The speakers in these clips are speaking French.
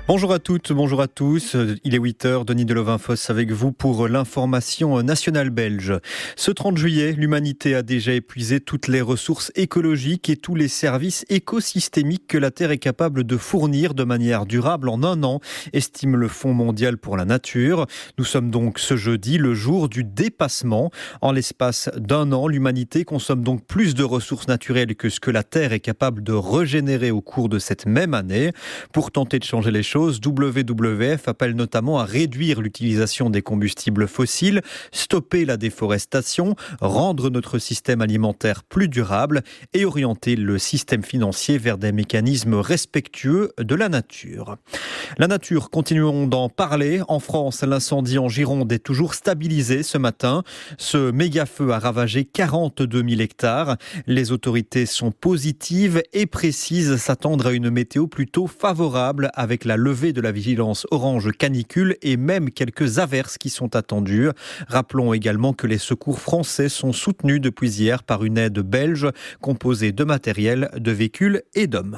Bonjour à toutes, bonjour à tous. Il est 8h, Denis Delovain-Fosse avec vous pour l'information nationale belge. Ce 30 juillet, l'humanité a déjà épuisé toutes les ressources écologiques et tous les services écosystémiques que la Terre est capable de fournir de manière durable en un an, estime le Fonds mondial pour la nature. Nous sommes donc ce jeudi, le jour du dépassement. En l'espace d'un an, l'humanité consomme donc plus de ressources naturelles que ce que la Terre est capable de régénérer au cours de cette même année. Pour tenter de changer les choses, WWF appelle notamment à réduire l'utilisation des combustibles fossiles, stopper la déforestation, rendre notre système alimentaire plus durable et orienter le système financier vers des mécanismes respectueux de la nature. La nature, continuons d'en parler. En France, l'incendie en Gironde est toujours stabilisé ce matin. Ce méga-feu a ravagé 42 000 hectares. Les autorités sont positives et précisent s'attendre à une météo plutôt favorable avec la levée de la vigilance orange canicule et même quelques averses qui sont attendues. Rappelons également que les secours français sont soutenus depuis hier par une aide belge composée de matériel, de véhicules et d'hommes.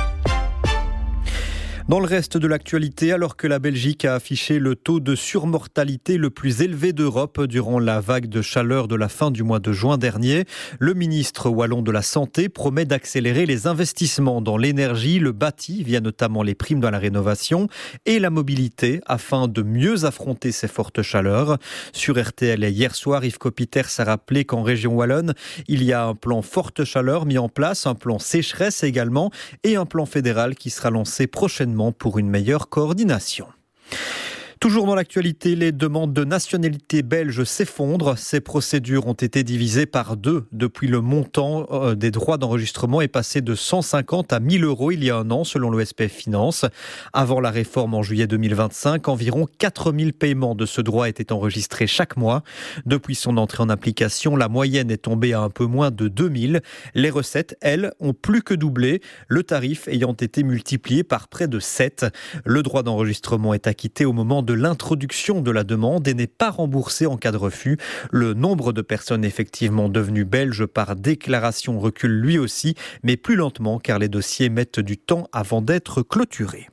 Dans le reste de l'actualité, alors que la Belgique a affiché le taux de surmortalité le plus élevé d'Europe durant la vague de chaleur de la fin du mois de juin dernier, le ministre wallon de la Santé promet d'accélérer les investissements dans l'énergie, le bâti, via notamment les primes dans la rénovation, et la mobilité, afin de mieux affronter ces fortes chaleurs. Sur RTL hier soir, Yves Copiters a rappelé qu'en région wallonne, il y a un plan forte chaleur mis en place, un plan sécheresse également, et un plan fédéral qui sera lancé prochainement pour une meilleure coordination. Toujours dans l'actualité, les demandes de nationalité belge s'effondrent. Ces procédures ont été divisées par 2 depuis le montant des droits d'enregistrement est passé de 150 à 1000 euros il y a un an, selon le SPF Finance. Avant la réforme en juillet 2025, environ 4000 paiements de ce droit étaient enregistrés chaque mois. Depuis son entrée en application, la moyenne est tombée à un peu moins de 2000. Les recettes, elles, ont plus que doublé, le tarif ayant été multiplié par près de 7. Le droit d'enregistrement est acquitté au moment de l'introduction de la demande et n'est pas remboursé en cas de refus. Le nombre de personnes effectivement devenues belges par déclaration recule lui aussi, mais plus lentement car les dossiers mettent du temps avant d'être clôturés.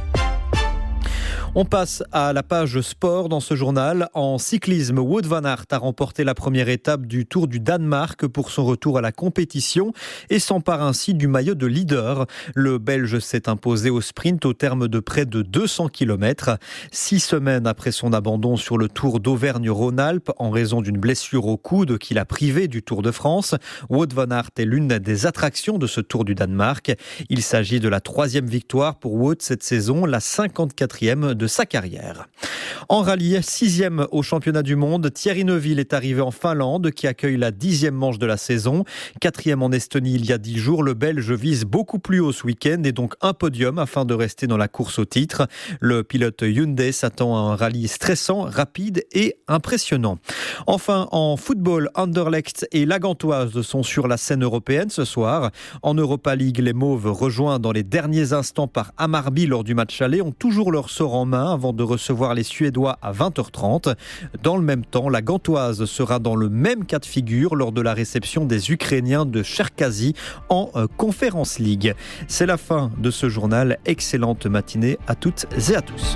On passe à la page sport dans ce journal. En cyclisme, Wout van Aert a remporté la première étape du Tour du Danemark pour son retour à la compétition et s'empare ainsi du maillot de leader. Le Belge s'est imposé au sprint au terme de près de 200 km. 6 semaines après son abandon sur le Tour d'Auvergne-Rhône-Alpes en raison d'une blessure au coude qui l'a privé du Tour de France, Wout van Aert est l'une des attractions de ce Tour du Danemark. Il s'agit de la 3e victoire pour Wout cette saison, la 54e de sa carrière. En rallye, 6e au championnat du monde, Thierry Neuville est arrivé en Finlande qui accueille la 10e manche de la saison. 4e en Estonie il y a 10 jours, le Belge vise beaucoup plus haut ce week-end et donc un podium afin de rester dans la course au titre. Le pilote Hyundai s'attend à un rallye stressant, rapide et impressionnant. Enfin, en football, Anderlecht et la Gantoise sont sur la scène européenne ce soir. En Europa League, les Mauves, rejoints dans les derniers instants par Hammarby lors du match aller, ont toujours leur sort en main avant de recevoir les Suédois à 20h30. Dans le même temps, la Gantoise sera dans le même cas de figure lors de la réception des Ukrainiens de Cherkasy en Conference League. C'est la fin de ce journal. Excellente matinée à toutes et à tous.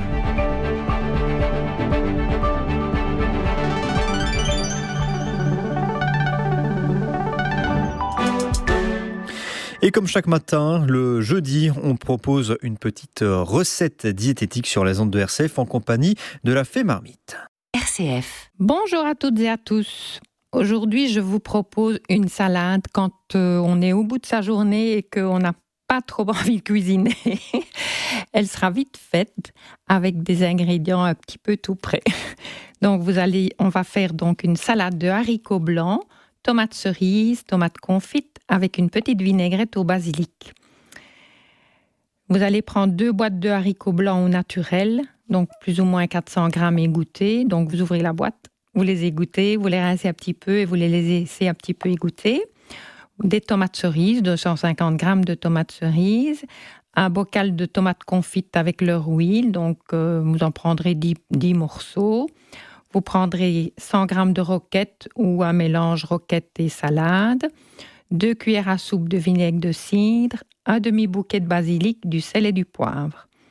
Et comme chaque matin, le jeudi, on propose une petite recette diététique sur les ondes de RCF en compagnie de la Fée Marmite. RCF. Bonjour à toutes et à tous. Aujourd'hui, je vous propose une salade quand on est au bout de sa journée et qu'on n'a pas trop envie de cuisiner. Elle sera vite faite avec des ingrédients un petit peu tout prêts. Donc, on va faire donc une salade de haricots blancs, tomates cerises, tomates confites avec une petite vinaigrette au basilic. Vous allez prendre 2 boîtes de haricots blancs au naturel, donc plus ou moins 400 grammes égouttés. Donc vous ouvrez la boîte, vous les égouttez, vous les rincez un petit peu et vous les laissez un petit peu égoutter. Des tomates cerises, 250 grammes de tomates cerises, un bocal de tomates confites avec leur huile, donc vous en prendrez 10 morceaux. Vous prendrez 100 grammes de roquette ou un mélange roquette et salade, 2 cuillères à soupe de vinaigre de cidre, un demi-bouquet de basilic, du sel et du poivre.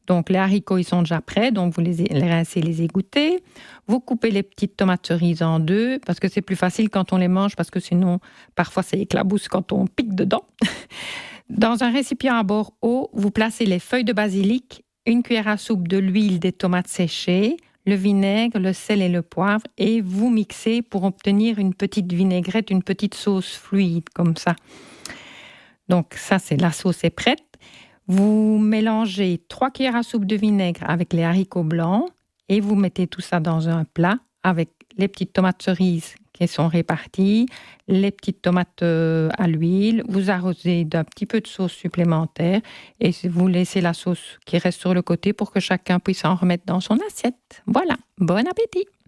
Donc, les haricots, ils sont déjà prêts, donc vous les rincez, les égouttez. Vous coupez les petites tomates cerises en deux, parce que c'est plus facile quand on les mange, parce que sinon, parfois, ça éclabousse quand on pique dedans. Dans un récipient à bord haut, vous placez les feuilles de basilic, une cuillère à soupe de l'huile des tomates séchées, le vinaigre, le sel et le poivre, et vous mixez pour obtenir une petite vinaigrette, une petite sauce fluide, comme ça. Donc ça, la sauce est prête. Vous mélangez 3 cuillères à soupe de vinaigre avec les haricots blancs et vous mettez tout ça dans un plat avec les petites tomates cerises qui sont réparties, les petites tomates à l'huile. Vous arrosez d'un petit peu de sauce supplémentaire et vous laissez la sauce qui reste sur le côté pour que chacun puisse en remettre dans son assiette. Voilà, bon appétit!